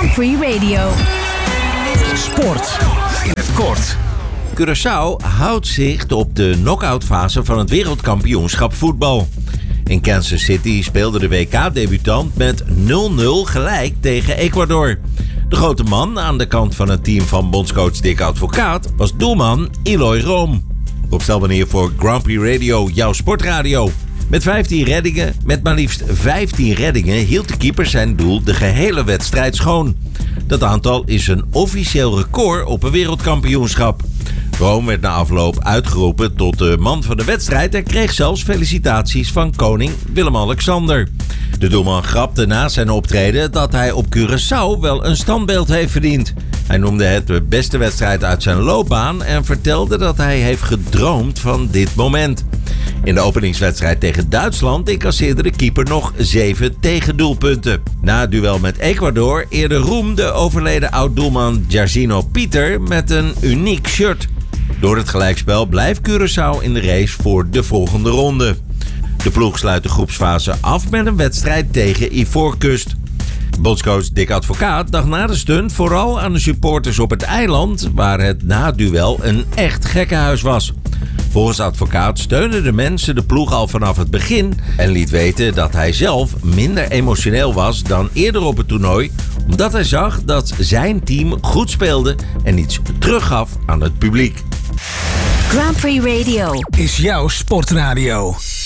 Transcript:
Grand Prix Radio. Sport in het kort. Curaçao houdt zich op de knock-outfase van het wereldkampioenschap voetbal. In Kansas City speelde de WK-debutant met 0-0 gelijk tegen Ecuador. De grote man aan de kant van het team van bondscoach Dick Advocaat was doelman Eloy Room. Rob Stelman hier voor Grand Prix Radio, jouw sportradio. Met maar liefst 15 reddingen hield de keeper zijn doel de gehele wedstrijd schoon. Dat aantal is een officieel record op een wereldkampioenschap. Room werd na afloop uitgeroepen tot de man van de wedstrijd en kreeg zelfs felicitaties van koning Willem-Alexander. De doelman grapte na zijn optreden dat hij op Curaçao wel een standbeeld heeft verdiend. Hij noemde het de beste wedstrijd uit zijn loopbaan en vertelde dat hij heeft gedroomd van dit moment. In de openingswedstrijd tegen Duitsland incasseerde de keeper nog 7 tegendoelpunten. Na het duel met Ecuador eerde Roem de overleden oud-doelman Jairzinho Pieter met een uniek shirt. Door het gelijkspel blijft Curaçao in de race voor de volgende ronde. De ploeg sluit de groepsfase af met een wedstrijd tegen Ivoorkust. Bondscoach Dick Advocaat dacht na de stunt vooral aan de supporters op het eiland, waar het na het duel een echt gekkenhuis was. Volgens Advocaat steunden de mensen de ploeg al vanaf het begin en liet weten dat hij zelf minder emotioneel was dan eerder op het toernooi, omdat hij zag dat zijn team goed speelde en iets teruggaf aan het publiek. Grand Prix Radio Is jouw sportradio.